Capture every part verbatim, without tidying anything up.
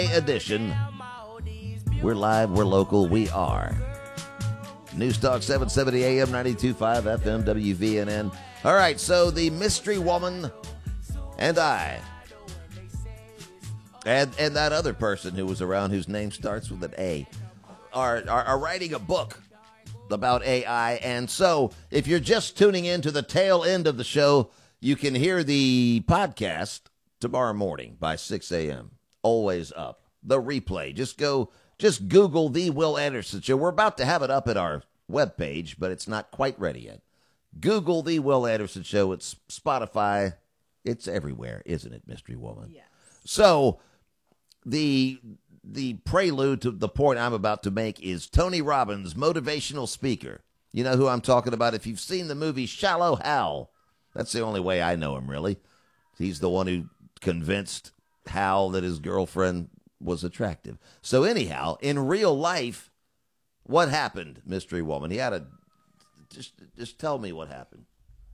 edition. We're live, we're local, we are News Talk seven seventy A M, ninety-two point five F M, W V N N. All right, so the mystery woman and I, and and that other person who was around whose name starts with an A, are, are, are writing a book about A I. And so if you're just tuning in to the tail end of the show, you can hear the podcast tomorrow morning by six A M Always up. The replay. Just go, just Google The Will Anderson Show. We're about to have it up at our webpage, but it's not quite ready yet. Google The Will Anderson Show. It's Spotify. It's everywhere, isn't it, Mystery Woman? Yes. So the the prelude to the point I'm about to make is Tony Robbins, motivational speaker. You know who I'm talking about. If you've seen the movie Shallow Hal, that's the only way I know him, really. He's the one who convinced Hal that his girlfriend was attractive. So anyhow, in real life, what happened, Mystery Woman? He had a, just, just tell me what happened.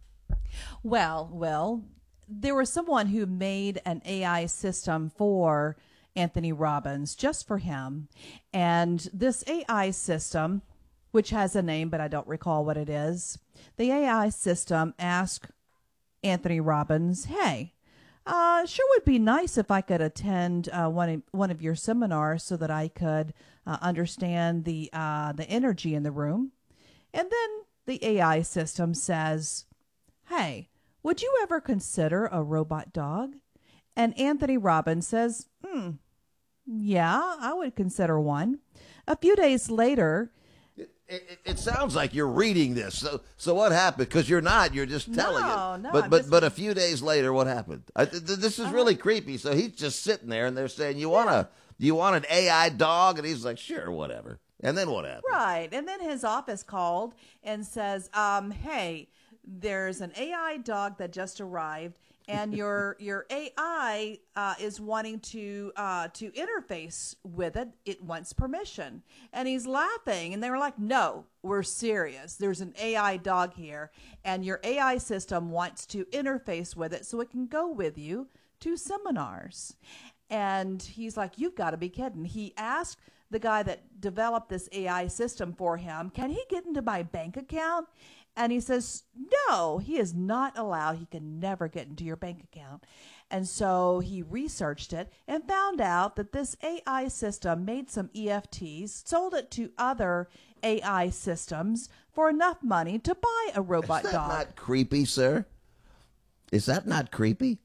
Well, well, there was someone who made an A I system for Anthony Robbins, just for him. And this A I system, which has a name, but I don't recall what it is, the A I system asked Anthony Robbins, hey, uh, sure would be nice if I could attend uh, one, of, one of your seminars so that I could uh, understand the uh, the energy in the room. And then the A I system says, hey, would you ever consider a robot dog? And Anthony Robbins says, hmm, yeah, I would consider one. A few days later, It, it, it sounds like you're reading this. So, so what happened? Because you're not. You're just telling No, it. no, but, I'm but, just- but a few days later, what happened? I, th- th- this is really creepy. So he's just sitting there, and they're saying, "You want a, you want an A I dog?" And he's like, "Sure, whatever." And then what happened? right. And then his office called and says, um, hey, there's an A I dog that just arrived, and your your A I uh, is wanting to uh, to interface with it. It wants permission. And he's laughing, and they were like, no, we're serious. There's an A I dog here, and your A I system wants to interface with it so it can go with you to seminars. And he's like, you've got to be kidding. He asked the guy that developed this A I system for him, can he get into my bank account? And he says, no, he is not allowed. He can never get into your bank account. And so he researched it and found out that this A I system made some E F Ts, sold it to other A I systems for enough money to buy a robot Is that dog. not creepy, sir? Is that not creepy?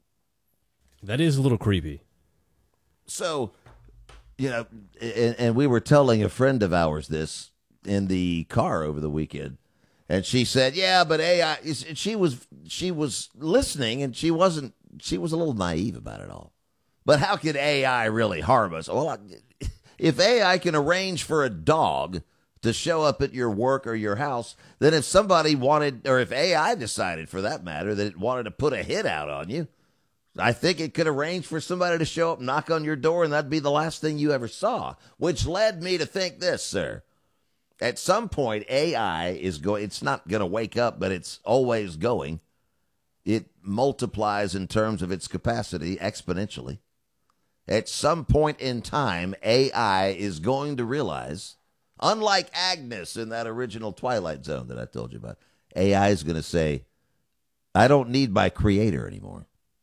That is a little creepy. So, you know, and, and we were telling a friend of ours this in the car over the weekend. And she said, "Yeah, but A I." She was she was listening, and she wasn't. She was a little naive about it all. But how could A I really harm us? Well, if A I can arrange for a dog to show up at your work or your house, then if somebody wanted, or if A I decided, for that matter, that it wanted to put a hit out on you, I think it could arrange for somebody to show up, knock on your door, and that'd be the last thing you ever saw. Which led me to think this, sir. At some point, A I is going, it's not going to wake up, but it's always going. It multiplies in terms of its capacity exponentially. At some point in time, A I is going to realize, unlike Agnes in that original Twilight Zone that I told you about, A I is going to say, I don't need my creator anymore.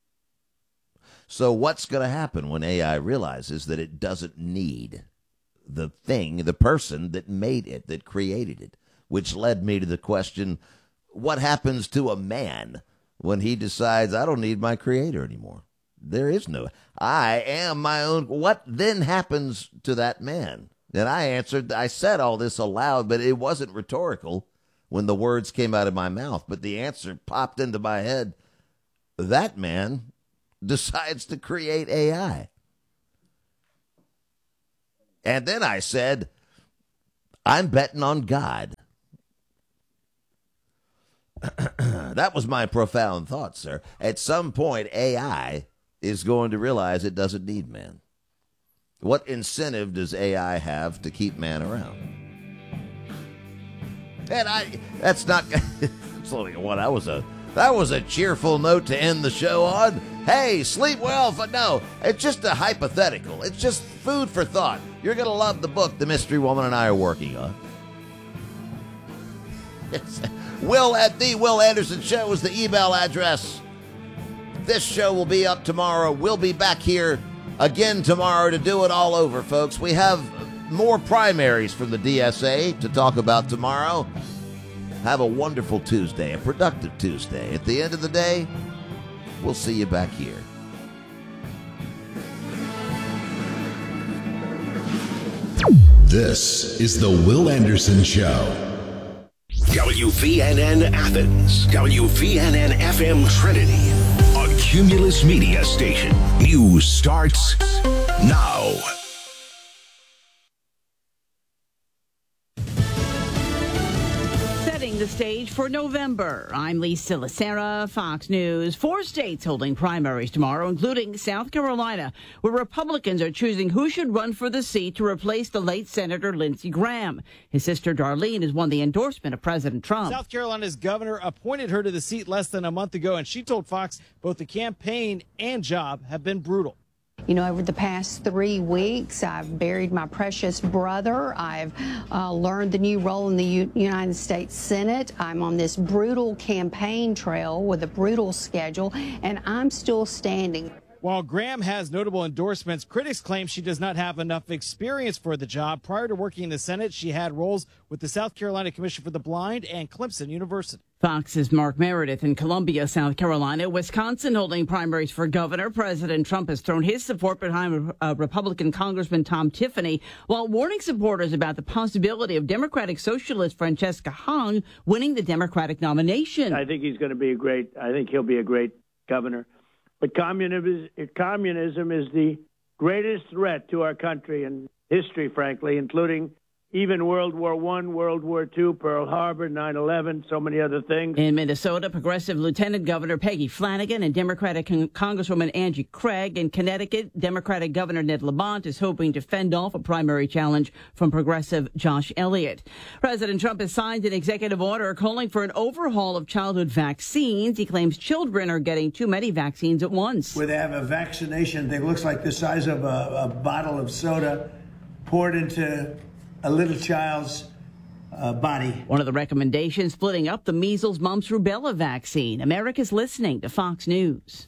So what's going to happen when A I realizes that it doesn't need the thing, the person that made it, that created it? Which led me to the question, what happens to a man when he decides, I don't need my creator anymore? There is no, I am my own. What then happens to that man? And I answered, I said all this aloud, but it wasn't rhetorical when the words came out of my mouth. But the answer popped into my head. That man decides to create A I. And then I said, I'm betting on God. That was my profound thought, sir. At some point, A I is going to realize it doesn't need man. What incentive does A I have to keep man around? And I, that's not, it's only what I was a, That was a cheerful note to end the show on. Hey, sleep well. But no, it's just a hypothetical. It's just food for thought. You're going to love the book the Mystery Woman and I are working on. Will at the Will Anderson Show is the email address. This show will be up tomorrow. We'll be back here again tomorrow to do it all over, folks. We have more primaries from the D S A to talk about tomorrow. Have a wonderful Tuesday, a productive Tuesday. At the end of the day, we'll see you back here. This is the Will Anderson Show. W V N N Athens, W V N N F M Trinity, a Cumulus Media station. News starts now. Setting the stage for November. I'm Lisa Lacera, Fox News. Four states holding primaries tomorrow, including South Carolina, where Republicans are choosing who should run for the seat to replace the late Senator Lindsey Graham. His sister Darlene has won the endorsement of President Trump. South Carolina's governor appointed her to the seat less than a month ago, and she told Fox both the campaign and job have been brutal. You know, over the past three weeks, I've buried my precious brother. I've uh, learned the new role in the U- United States Senate. I'm on this brutal campaign trail with a brutal schedule, and I'm still standing. While Graham has notable endorsements, critics claim she does not have enough experience for the job. Prior to working in the Senate, she had roles with the South Carolina Commission for the Blind and Clemson University. Fox's Mark Meredith in Columbia, South Carolina. Wisconsin holding primaries for governor. President Trump has thrown his support behind uh, Republican Congressman Tom Tiffany, while warning supporters about the possibility of Democratic Socialist Francesca Hung winning the Democratic nomination. I think he's going to be a great, I think he'll be a great governor. But communism is, communism is the greatest threat to our country and history, frankly, including even World War One, World War Two, Pearl Harbor, nine eleven, so many other things. In Minnesota, Progressive Lieutenant Governor Peggy Flanagan and Democratic Con- Congresswoman Angie Craig. In Connecticut, Democratic Governor Ned Lamont is hoping to fend off a primary challenge from Progressive Josh Elliott. President Trump has signed an executive order calling for an overhaul of childhood vaccines. He claims children are getting too many vaccines at once. Where they have a vaccination that looks like the size of a, a bottle of soda poured into a little child's uh, body. One of the recommendations, splitting up the measles, mumps, rubella vaccine. America's listening to Fox News.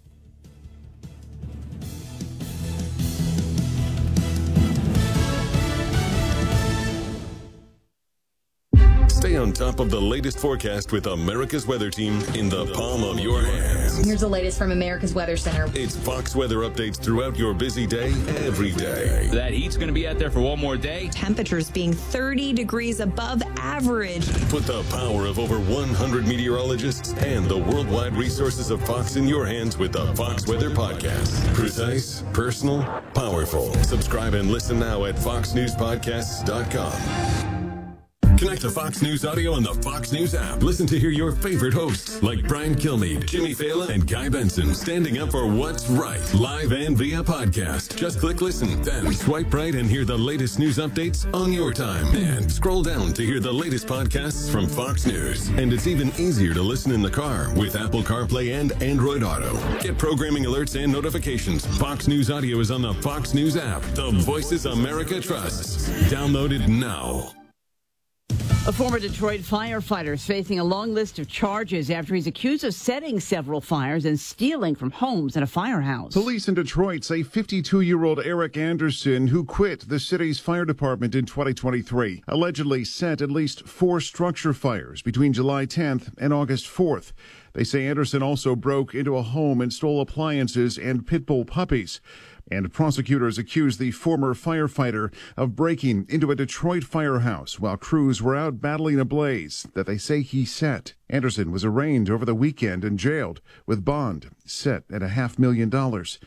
Stay on top of the latest forecast with America's Weather Team in the palm of your hands. Here's the latest from America's Weather Center. It's Fox weather updates throughout your busy day, every day. That heat's going to be out there for one more day. Temperatures being thirty degrees above average. Put the power of over one hundred meteorologists and the worldwide resources of Fox in your hands with the Fox Weather Podcast. Precise, personal, powerful. Subscribe and listen now at fox news podcasts dot com. Connect to Fox News Audio on the Fox News app. Listen to hear your favorite hosts like Brian Kilmeade, Jimmy Fallon, and Guy Benson standing up for what's right, live and via podcast. Just click listen, then swipe right and hear the latest news updates on your time. And scroll down to hear the latest podcasts from Fox News. And it's even easier to listen in the car with Apple CarPlay and Android Auto. Get programming alerts and notifications. Fox News Audio is on the Fox News app. The voices America trusts. Download it now. A former Detroit firefighter is facing a long list of charges after he's accused of setting several fires and stealing from homes in a firehouse. Police in Detroit say fifty-two-year-old Eric Anderson, who quit the city's fire department in twenty twenty-three, allegedly set at least four structure fires between July tenth and August fourth. They say Anderson also broke into a home and stole appliances and pit bull puppies. And prosecutors accused the former firefighter of breaking into a Detroit firehouse while crews were out battling a blaze that they say he set. Anderson was arraigned over the weekend and jailed with bond set at a half million dollars.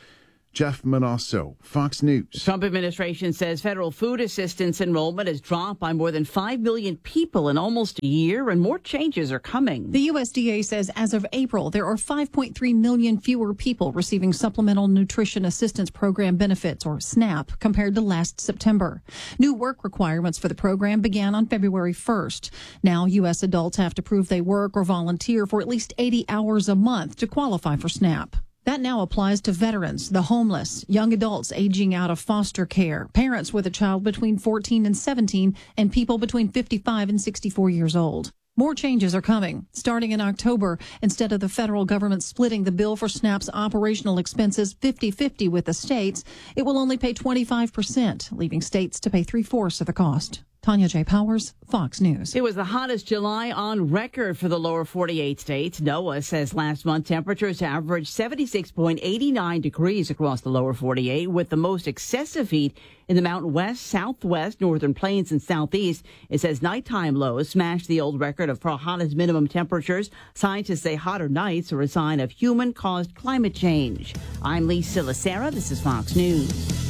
Jeff Manasso, Fox News. Trump administration says federal food assistance enrollment has dropped by more than five million people in almost a year, and more changes are coming. The U S D A says as of April, there are five point three million fewer people receiving Supplemental Nutrition Assistance Program benefits, or SNAP, compared to last September. New work requirements for the program began on February first. Now, U S adults have to prove they work or volunteer for at least eighty hours a month to qualify for SNAP. That now applies to veterans, the homeless, young adults aging out of foster care, parents with a child between fourteen and seventeen, and people between fifty-five and sixty-four years old. More changes are coming. Starting in October, instead of the federal government splitting the bill for SNAP's operational expenses fifty-fifty with the states, it will only pay twenty-five percent, leaving states to pay three-fourths of the cost. Tanya J. Powers, Fox News. It was the hottest July on record for the lower forty-eight states. NOAA says last month temperatures averaged seventy-six point eight nine degrees across the lower forty-eight, with the most excessive heat in the Mountain West, Southwest, Northern Plains, and Southeast. It says nighttime lows smashed the old record of hottest minimum temperatures. Scientists say hotter nights are a sign of human-caused climate change. I'm Lee Silasera. This is Fox News.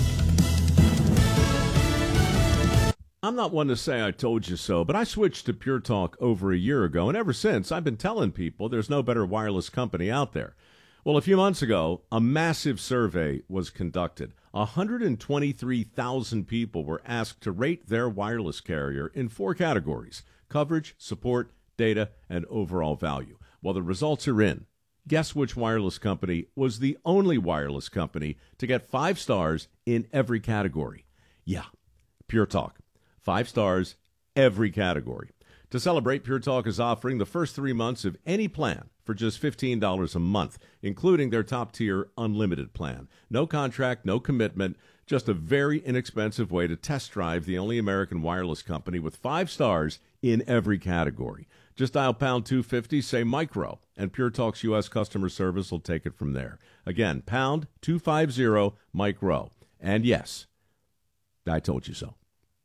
I'm not one to say I told you so, but I switched to Pure Talk over a year ago, and ever since, I've been telling people there's no better wireless company out there. Well, a few months ago, a massive survey was conducted. one hundred twenty-three thousand people were asked to rate their wireless carrier in four categories: coverage, support, data, and overall value. Well, the results are in. Guess which wireless company was the only wireless company to get five stars in every category? Yeah, Pure Talk. Five stars, every category. To celebrate, Pure Talk is offering the first three months of any plan for just fifteen dollars a month, including their top-tier unlimited plan. No contract, no commitment, just a very inexpensive way to test drive the only American wireless company with five stars in every category. Just dial pound two fifty, say micro, and Pure Talk's U S customer service will take it from there. Again, pound two fifty, micro. And yes, I told you so.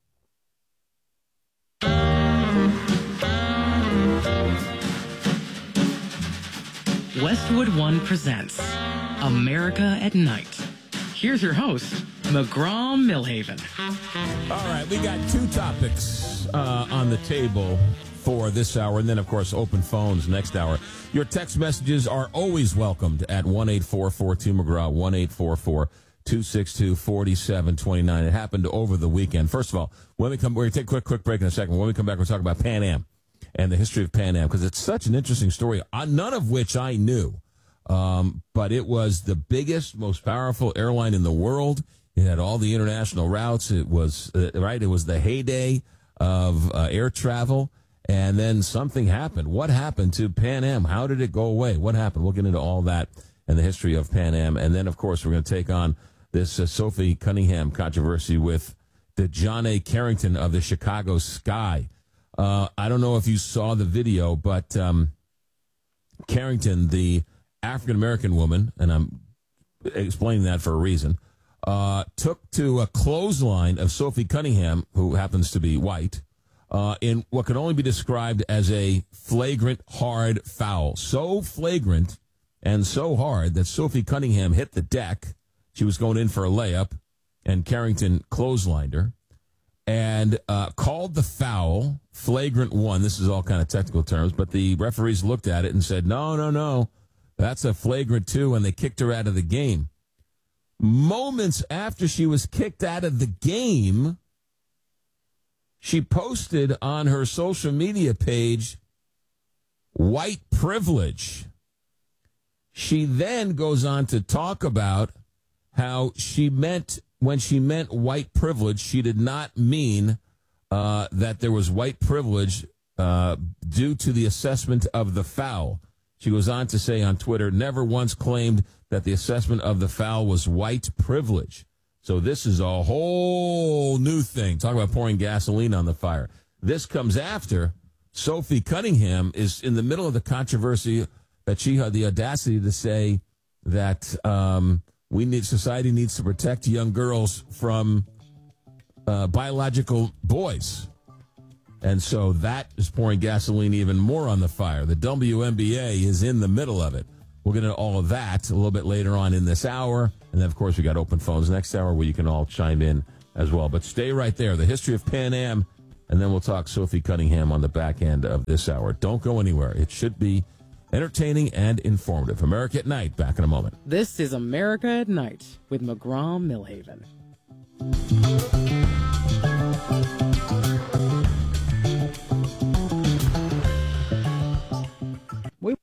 Westwood One presents America at Night. Here's your host, McGraw Millhaven. All right, we got two topics uh, on the table for this hour, and then, of course, open phones next hour. Your text messages are always welcomed at one eight four four two McGraw, one eight four four two six two four seven two nine. It happened over the weekend. First of all, when we come, we're going to take a quick, quick break in a second. When we come back, we'll talk about Pan Am and the history of Pan Am, because it's such an interesting story, none of which I knew. Um, but it was the biggest, most powerful airline in the world. It had all the international routes. It was, uh, right, it was the heyday of uh, air travel. And then something happened. What happened to Pan Am? How did it go away? What happened? We'll get into all that and the history of Pan Am. And then, of course, we're going to take on this uh, Sophie Cunningham controversy with the John A. Carrington of the Chicago Sky. Uh, I don't know if you saw the video, but um, Carrington, the African-American woman, and I'm explaining that for a reason, uh, took to a clothesline of Sophie Cunningham, who happens to be white, uh, in what can only be described as a flagrant, hard foul. So flagrant and so hard that Sophie Cunningham hit the deck. She was going in for a layup, and Carrington clotheslined her and uh, called the foul flagrant one. This is all kind of technical terms, but the referees looked at it and said, no, no, no, that's a flagrant two, and they kicked her out of the game. Moments after she was kicked out of the game, she posted on her social media page, white privilege. She then goes on to talk about how she meant, when she meant white privilege, she did not mean uh, that there was white privilege uh, due to the assessment of the foul. She goes on to say on Twitter, never once claimed that the assessment of the foul was white privilege. So this is a whole new thing. Talk about pouring gasoline on the fire. This comes after Sophie Cunningham is in the middle of the controversy that she had the audacity to say that um, we need society needs to protect young girls from uh, biological boys. And so that is pouring gasoline even more on the fire. The W N B A is in the middle of it. We'll get into all of that a little bit later on in this hour. And then, of course, we got open phones next hour where you can all chime in as well. But stay right there. The history of Pan Am. And then we'll talk Sophie Cunningham on the back end of this hour. Don't go anywhere. It should be entertaining and informative. America at Night, back in a moment. This is America at Night with McGraw Millhaven. We,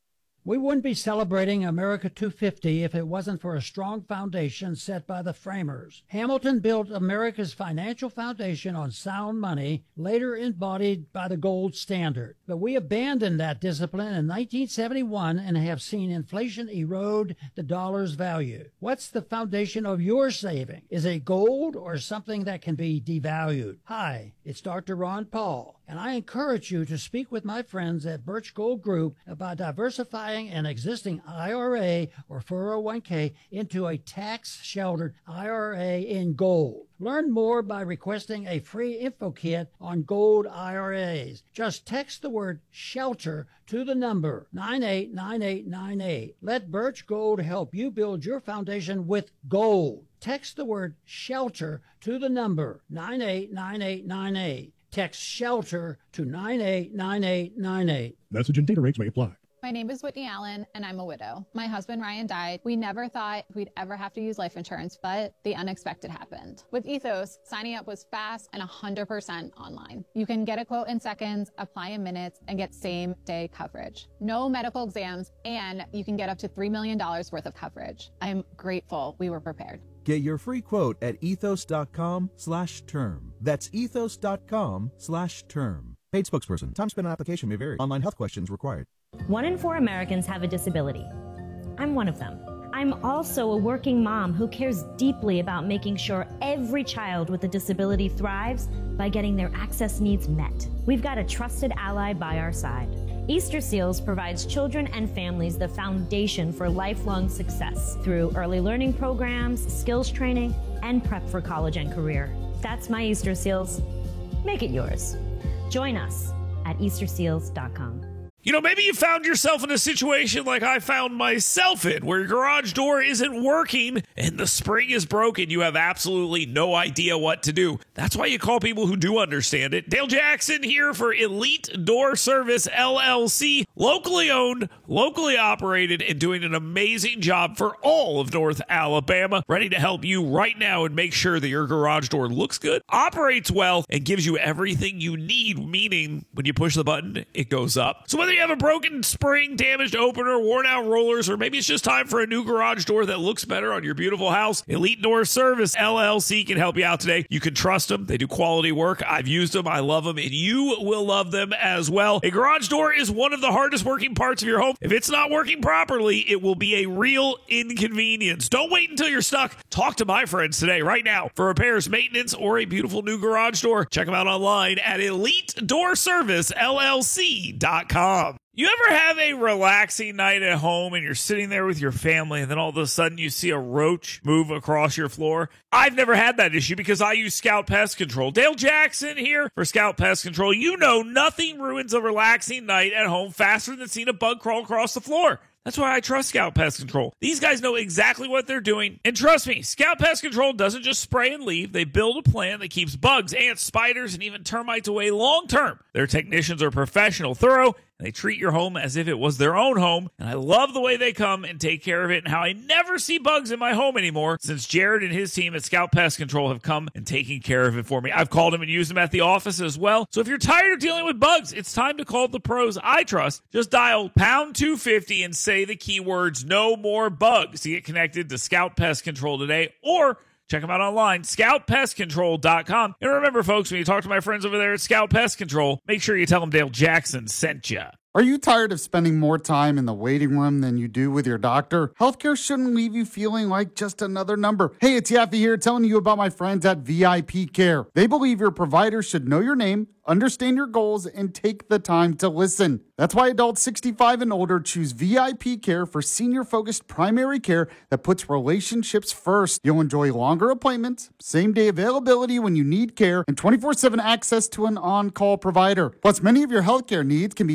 we wouldn't be celebrating America two fifty if it wasn't for a strong foundation set by the framers. Hamilton built America's financial foundation on sound money, later embodied by the gold standard. But we abandoned that discipline in nineteen seventy-one and have seen inflation erode the dollar's value. What's the foundation of your saving? Is it gold or something that can be devalued? Hi, it's Doctor Ron Paul, and I encourage you to speak with my friends at Birch Gold Group about diversifying an existing I R A or four oh one k into a tax-sheltered I R A in gold. Learn more by requesting a free info kit on gold I R As. Just text the word SHELTER to the number nine eight nine eight nine eight. Let Birch Gold help you build your foundation with gold. Text the word SHELTER to the number nine eight nine eight nine eight. Text SHELTER to nine eight nine eight nine eight. Message and data rates may apply. My name is Whitney Allen, and I'm a widow. My husband, Ryan, died. We never thought we'd ever have to use life insurance, but the unexpected happened. With Ethos, signing up was fast and one hundred percent online. You can get a quote in seconds, apply in minutes, and get same-day coverage. No medical exams, and you can get up to three million dollars worth of coverage. I'm grateful we were prepared. Get your free quote at ethos.com slash term. That's ethos.com slash term. Paid spokesperson. Time spent on application may vary. Online health questions required. One in four Americans have a disability. I'm one of them. I'm also a working mom who cares deeply about making sure every child with a disability thrives by getting their access needs met. We've got a trusted ally by our side. Easter Seals provides children and families the foundation for lifelong success through early learning programs, skills training, and prep for college and career. That's my Easter Seals. Make it yours. Join us at easter seals dot com. You know, maybe you found yourself in a situation like I found myself in, where your garage door isn't working and the spring is broken. You have absolutely no idea what to do. That's why you call people who do understand it. Dale Jackson here for Elite Door Service, L L C. Locally owned, locally operated, and doing an amazing job for all of North Alabama. Ready to help you right now and make sure that your garage door looks good, operates well, and gives you everything you need, meaning when you push the button, it goes up. So whether you have a broken spring, damaged opener, worn out rollers, or maybe it's just time for a new garage door that looks better on your beautiful house, Elite Door Service, L L C can help you out today. You can trust them. They do quality work. I've used them. I love them, and you will love them as well. A garage door is one of the hardest working parts of your home. If it's not working properly, it will be a real inconvenience. Don't wait until you're stuck. Talk to my friends today, right now, for repairs, maintenance, or a beautiful new garage door. Check them out online at elite door service L L C dot com. You ever have a relaxing night at home and you're sitting there with your family and then all of a sudden you see a roach move across your floor? I've never had that issue because I use Scout Pest Control. Dale Jackson here for Scout Pest Control. You know nothing ruins a relaxing night at home faster than seeing a bug crawl across the floor. That's why I trust Scout Pest Control. These guys know exactly what they're doing. And trust me, Scout Pest Control doesn't just spray and leave. They build a plan that keeps bugs, ants, spiders, and even termites away long term. Their technicians are professional, thorough, and they treat your home as if it was their own home. And I love the way they come and take care of it and how I never see bugs in my home anymore since Jared and his team at Scout Pest Control have come and taken care of it for me. I've called them and used them at the office as well. So if you're tired of dealing with bugs, it's time to call the pros I trust. Just dial pound two fifty and say the keywords no more bugs to get connected to Scout Pest Control today, or check them out online, scout pest control dot com. And remember, folks, when you talk to my friends over there at Scout Pest Control, make sure you tell them Dale Jackson sent you. Are you tired of spending more time in the waiting room than you do with your doctor? Healthcare shouldn't leave you feeling like just another number. Hey, it's Yaffe here telling you about my friends at V I P Care. They believe your provider should know your name, understand your goals, and take the time to listen. That's why adults sixty-five and older choose V I P Care for senior-focused primary care that puts relationships first. You'll enjoy longer appointments, same-day availability when you need care, and twenty-four seven access to an on-call provider. Plus, many of your healthcare needs can be handled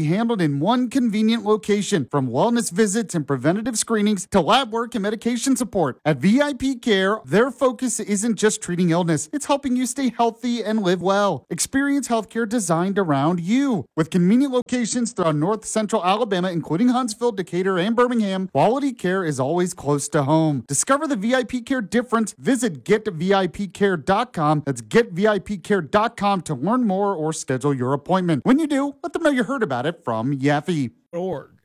in one convenient location, from wellness visits and preventative screenings to lab work and medication support. At V I P Care, their focus isn't just treating illness, it's helping you stay healthy and live well. Experience healthcare designed around you. With convenient locations throughout North Central Alabama, including Huntsville, Decatur, and Birmingham, quality care is always close to home. Discover the V I P Care difference. Visit get V I P care dot com. That's get V I P care dot com to learn more or schedule your appointment. When you do, let them know you heard about it from Yaffe. Org.